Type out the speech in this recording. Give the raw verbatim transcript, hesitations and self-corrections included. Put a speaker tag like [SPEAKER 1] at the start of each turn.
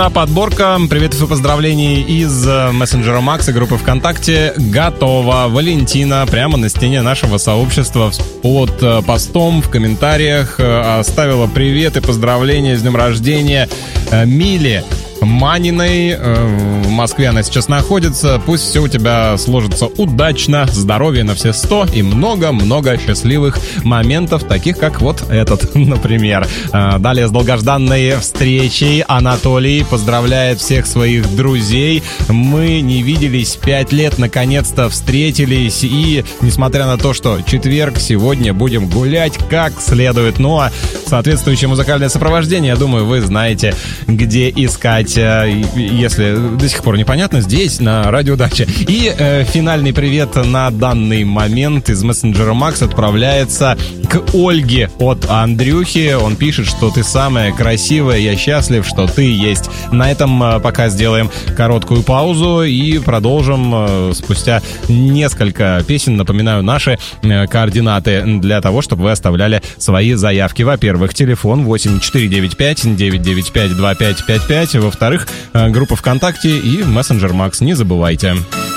[SPEAKER 1] Подборка приветов и поздравлений из мессенджера Макса, группы ВКонтакте готова. Валентина прямо на стене нашего сообщества под постом в комментариях оставила привет и поздравления с днем рождения Миле Маниной. В Москве она сейчас находится. Пусть все у тебя сложится удачно, здоровья на все сто и много-много счастливых моментов, таких как вот этот, например. Далее с долгожданной встречей Анатолий поздравляет всех своих друзей. Мы не виделись пять лет, наконец-то встретились, и несмотря на то, что четверг, сегодня будем гулять как следует. Ну а соответствующее музыкальное сопровождение, я думаю, вы знаете, где искать. Если до сих пор непонятно, здесь, на Радио Дача. И э, финальный привет на данный момент из мессенджера Макс отправляется к Ольге от Андрюхи. Он пишет, что ты самая красивая, я счастлив, что ты есть. На этом э, пока сделаем короткую паузу и продолжим э, спустя несколько песен. Напоминаю, наши э, координаты для того, чтобы вы оставляли свои заявки. Во-первых, телефон восемь четыре девять пять девять девять пять два пять пять пять. Во-вторых, группа ВКонтакте и мессенджер Макс. Не забывайте.